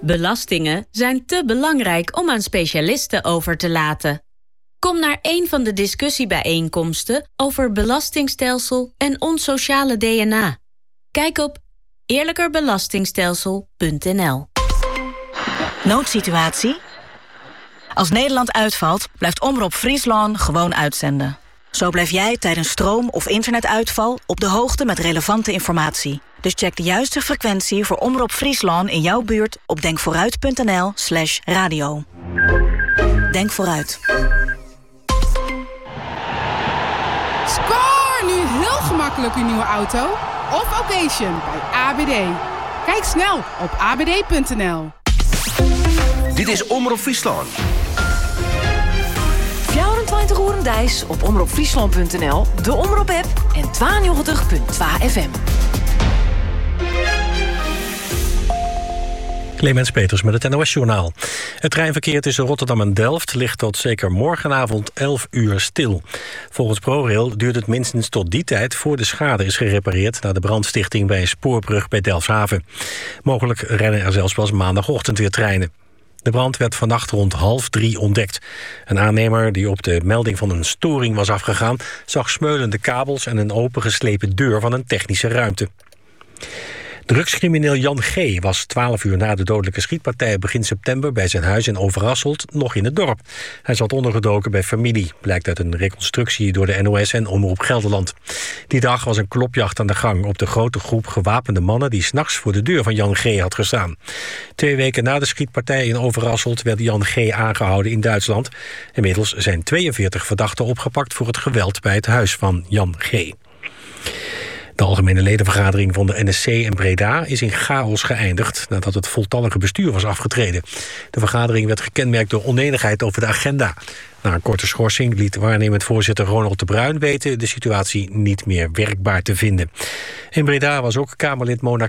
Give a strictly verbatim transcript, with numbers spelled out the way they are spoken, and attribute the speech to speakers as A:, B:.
A: Belastingen zijn te belangrijk om aan specialisten over te laten. Kom naar een van de discussiebijeenkomsten over belastingstelsel en ons sociale D N A. Kijk op eerlijkerbelastingstelsel punt n l.
B: Noodsituatie? Als Nederland uitvalt, blijft Omroep Friesland gewoon uitzenden. Zo blijf jij tijdens stroom- of internetuitval op de hoogte met relevante informatie. Dus check de juiste frequentie voor Omroep Friesland in jouw buurt op denkvooruit.nl slash radio. Denk vooruit.
C: Score! Nu heel gemakkelijk uw nieuwe auto of occasion bij A B D. Kijk snel op a b d punt n l.
D: Dit is Omroep Friesland.
E: vierentwintig uur Dijs op omroep friesland punt n l, de Omroep-app en tweeënnegentig komma twee F M.
F: Clemens Peters met het N O S-journaal. Het treinverkeer tussen Rotterdam en Delft ligt tot zeker morgenavond elf uur stil. Volgens ProRail duurt het minstens tot die tijd voor de schade is gerepareerd na de brandstichting bij een spoorbrug bij Delfshaven. Mogelijk rennen er zelfs pas maandagochtend weer treinen. De brand werd vannacht rond half drie ontdekt. Een aannemer die op de melding van een storing was afgegaan zag smeulende kabels en een opengeslepen deur van een technische ruimte. Drugscrimineel Jan G. was twaalf uur na de dodelijke schietpartij begin september bij zijn huis in Overasselt nog in het dorp. Hij zat ondergedoken bij familie, blijkt uit een reconstructie door de N O S en Omroep Gelderland. Die dag was een klopjacht aan de gang op de grote groep gewapende mannen die 's nachts voor de deur van Jan G. had gestaan. Twee weken na de schietpartij in Overasselt werd Jan G. aangehouden in Duitsland. Inmiddels zijn tweeënveertig verdachten opgepakt voor het geweld bij het huis van Jan G. De algemene ledenvergadering van de N S C in Breda is in chaos geëindigd nadat het voltallige bestuur was afgetreden. De vergadering werd gekenmerkt door onenigheid over de agenda. Na een korte schorsing liet waarnemend voorzitter Ronald de Bruin weten de situatie niet meer werkbaar te vinden. In Breda was ook Kamerlid Mona